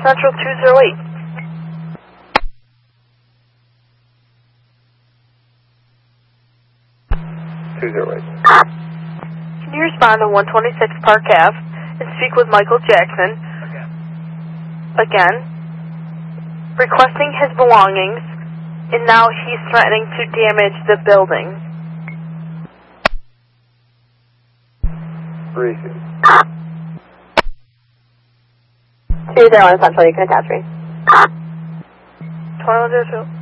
Central 208. Can you respond to 126 Park Ave and speak with Michael Jackson? Again. Requesting his belongings, and now he's threatening to damage the building. Briefing. 201 Central, you can attach me. 2102.